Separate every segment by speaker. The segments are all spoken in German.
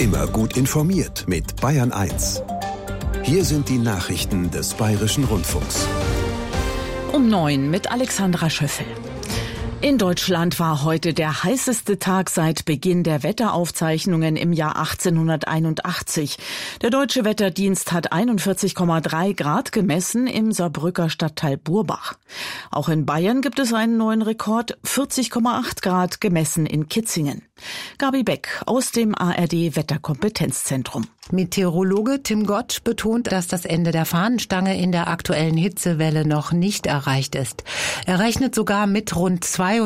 Speaker 1: Immer gut informiert mit Bayern 1. Hier sind die Nachrichten des Bayerischen Rundfunks.
Speaker 2: Um 9 mit Alexandra Schöffel. In Deutschland war heute der heißeste Tag seit Beginn der Wetteraufzeichnungen im Jahr 1881. Der Deutsche Wetterdienst hat 41,3 Grad gemessen im Saarbrücker Stadtteil Burbach. Auch in Bayern gibt es einen neuen Rekord, 40,8 Grad gemessen in Kitzingen. Gabi Beck aus dem ARD Wetterkompetenzzentrum.
Speaker 3: Meteorologe Tim Gott betont, dass das Ende der Fahnenstange in der aktuellen Hitzewelle noch nicht erreicht ist. Er rechnet sogar mit rund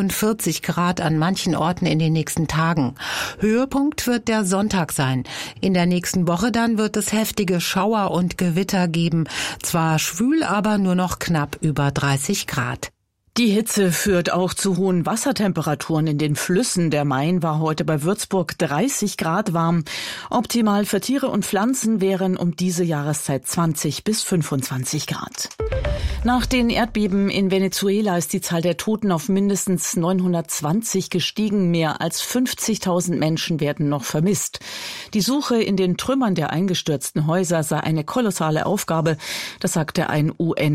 Speaker 3: 42 Grad an manchen Orten in den nächsten Tagen. Höhepunkt wird der Sonntag sein. In der nächsten Woche dann wird es heftige Schauer und Gewitter geben. Zwar schwül, aber nur noch knapp über 30 Grad.
Speaker 2: Die Hitze führt auch zu hohen Wassertemperaturen in den Flüssen. Der Main war heute bei Würzburg 30 Grad warm. Optimal für Tiere und Pflanzen wären um diese Jahreszeit 20 bis 25 Grad. Nach den Erdbeben in Venezuela ist die Zahl der Toten auf mindestens 920 gestiegen. Mehr als 50.000 Menschen werden noch vermisst. Die Suche in den Trümmern der eingestürzten Häuser sei eine kolossale Aufgabe, das sagte ein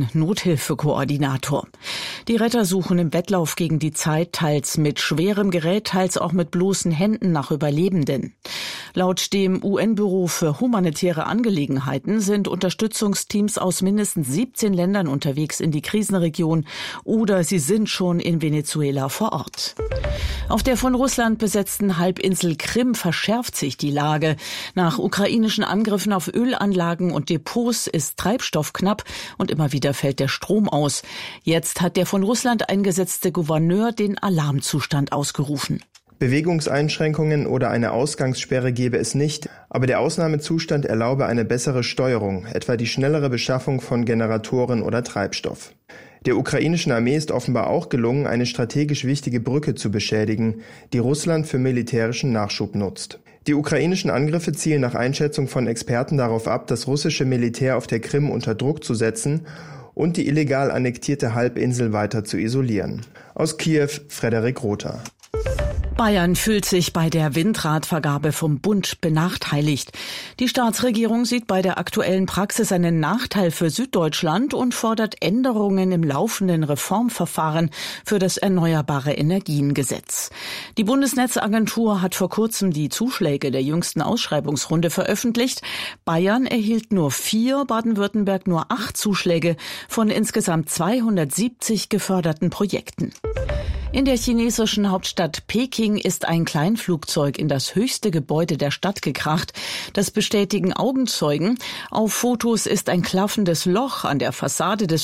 Speaker 2: UN-Nothilfekoordinator. Die Retter suchen im Wettlauf gegen die Zeit, teils mit schwerem Gerät, teils auch mit bloßen Händen nach Überlebenden. Laut dem UN-Büro für humanitäre Angelegenheiten sind Unterstützungsteams aus mindestens 17 Ländern unterwegs in die Krisenregion oder sie sind schon in Venezuela vor Ort. Auf der von Russland besetzten Halbinsel Krim verschärft sich die Lage. Nach ukrainischen Angriffen auf Ölanlagen und Depots ist Treibstoff knapp und immer wieder fällt der Strom aus. Jetzt hat der von Russland eingesetzte Gouverneur den Alarmzustand ausgerufen.
Speaker 4: Bewegungseinschränkungen oder eine Ausgangssperre gebe es nicht, aber der Ausnahmezustand erlaube eine bessere Steuerung, etwa die schnellere Beschaffung von Generatoren oder Treibstoff. Der ukrainischen Armee ist offenbar auch gelungen, eine strategisch wichtige Brücke zu beschädigen, die Russland für militärischen Nachschub nutzt. Die ukrainischen Angriffe zielen nach Einschätzung von Experten darauf ab, das russische Militär auf der Krim unter Druck zu setzen und die illegal annektierte Halbinsel weiter zu isolieren. Aus Kiew, Frederik Rother.
Speaker 2: Bayern fühlt sich bei der Windradvergabe vom Bund benachteiligt. Die Staatsregierung sieht bei der aktuellen Praxis einen Nachteil für Süddeutschland und fordert Änderungen im laufenden Reformverfahren für das Erneuerbare Energiengesetz. Die Bundesnetzagentur hat vor kurzem die Zuschläge der jüngsten Ausschreibungsrunde veröffentlicht. Bayern erhielt nur 4, Baden-Württemberg nur 8 Zuschläge von insgesamt 270 geförderten Projekten. In der chinesischen Hauptstadt Peking ist ein Kleinflugzeug in das höchste Gebäude der Stadt gekracht. Das bestätigen Augenzeugen. Auf Fotos ist ein klaffendes Loch an der Fassade des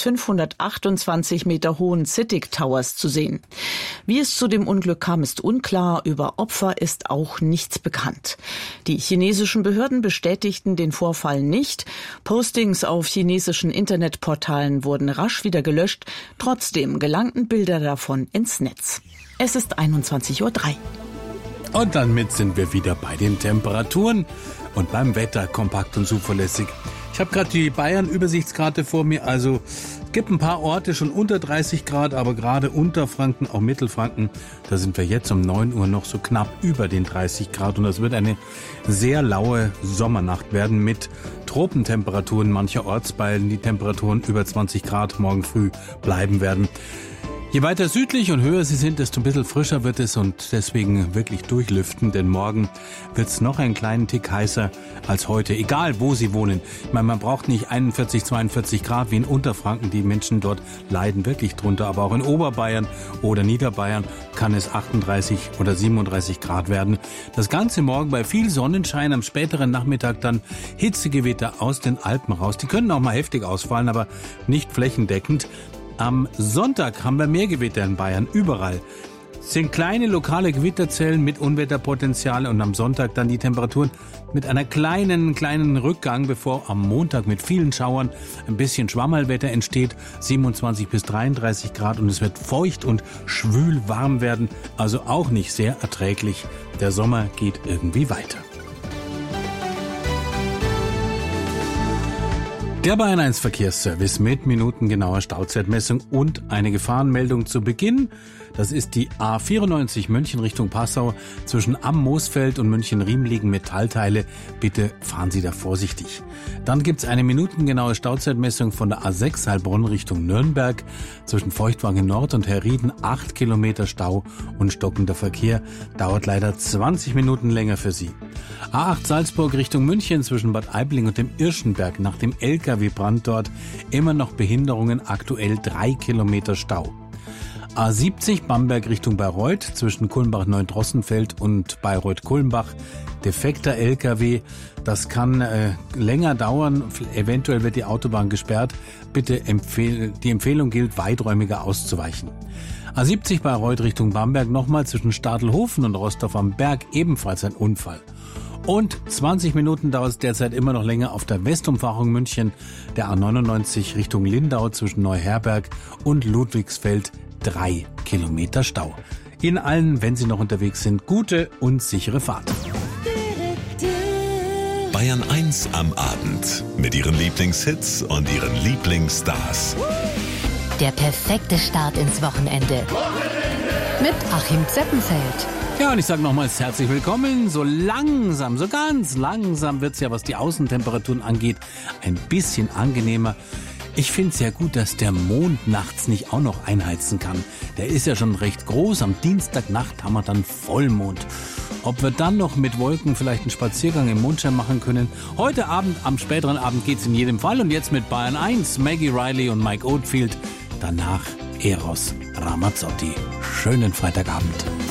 Speaker 2: 528 Meter hohen CITIC Towers zu sehen. Wie es zu dem Unglück kam, ist unklar. Über Opfer ist auch nichts bekannt. Die chinesischen Behörden bestätigten den Vorfall nicht. Postings auf chinesischen Internetportalen wurden rasch wieder gelöscht. Trotzdem gelangten Bilder davon ins Netz. Es ist 21:03 Uhr.
Speaker 5: Und damit sind wir wieder bei den Temperaturen und beim Wetter kompakt und zuverlässig. Ich habe gerade die Bayern-Übersichtskarte vor mir, also es gibt ein paar Orte schon unter 30 Grad, aber gerade Unterfranken, auch Mittelfranken, da sind wir jetzt um 9 Uhr noch so knapp über den 30 Grad und das wird eine sehr laue Sommernacht werden mit Tropentemperaturen mancherorts, weil die Temperaturen über 20 Grad morgen früh bleiben werden. Je weiter südlich und höher sie sind, desto ein bisschen frischer wird es und deswegen wirklich durchlüften, denn morgen wird es noch einen kleinen Tick heißer als heute, egal wo Sie wohnen. Ich meine, man braucht nicht 41, 42 Grad wie in Unterfranken, die Menschen dort leiden wirklich drunter, aber auch in Oberbayern oder Niederbayern kann es 38 oder 37 Grad werden. Das Ganze morgen bei viel Sonnenschein, am späteren Nachmittag dann Hitzegewitter aus den Alpen raus. Die können auch mal heftig ausfallen, aber nicht flächendeckend. Am Sonntag haben wir mehr Gewitter in Bayern, überall. Es sind kleine lokale Gewitterzellen mit Unwetterpotenzial und am Sonntag dann die Temperaturen mit einer kleinen Rückgang, bevor am Montag mit vielen Schauern ein bisschen Schwammerlwetter entsteht, 27 bis 33 Grad und es wird feucht und schwül warm werden, also auch nicht sehr erträglich. Der Sommer geht irgendwie weiter. Der Bayern 1 Verkehrsservice mit minutengenauer Stauzeitmessung und eine Gefahrenmeldung zu Beginn. Das ist die A94 München Richtung Passau. Zwischen Am Moosfeld und München-Riem liegen Metallteile. Bitte fahren Sie da vorsichtig. Dann gibt's eine minutengenaue Stauzeitmessung von der A6 Heilbronn Richtung Nürnberg. Zwischen Feuchtwangen Nord und Herrieden 8 Kilometer Stau und stockender Verkehr. Dauert leider 20 Minuten länger für Sie. A8 Salzburg Richtung München zwischen Bad Aibling und dem Irschenberg. Nach dem LKW-Brand dort immer noch Behinderungen, aktuell 3 Kilometer Stau. A70 Bamberg Richtung Bayreuth zwischen Kulmbach-Neudrossenfeld und Bayreuth-Kulmbach. Defekter LKW, das kann länger dauern, eventuell wird die Autobahn gesperrt. Bitte die Empfehlung gilt, weiträumiger auszuweichen. A70 Bayreuth Richtung Bamberg nochmal zwischen Stadelhofen und Rostorf am Berg, ebenfalls ein Unfall. Und 20 Minuten dauert es derzeit immer noch länger auf der Westumfahrung München, der A99 Richtung Lindau zwischen Neuherberg und Ludwigsfeld, 3 Kilometer Stau. Ihnen allen, wenn Sie noch unterwegs sind, gute und sichere Fahrt.
Speaker 1: Bayern 1 am Abend mit Ihren Lieblingshits und Ihren Lieblingsstars.
Speaker 6: Der perfekte Start ins Wochenende. Mit Achim Zeppenfeld.
Speaker 5: Ja, und ich sage nochmals herzlich willkommen. So langsam, so ganz langsam wird's ja, was die Außentemperaturen angeht, ein bisschen angenehmer. Ich finde es ja gut, dass der Mond nachts nicht auch noch einheizen kann. Der ist ja schon recht groß. Am Dienstagnacht haben wir dann Vollmond. Ob wir dann noch mit Wolken vielleicht einen Spaziergang im Mondschein machen können? Heute Abend, am späteren Abend geht's in jedem Fall. Und jetzt mit Bayern 1, Maggie Riley und Mike Oldfield. Danach Eros Ramazzotti. Schönen Freitagabend.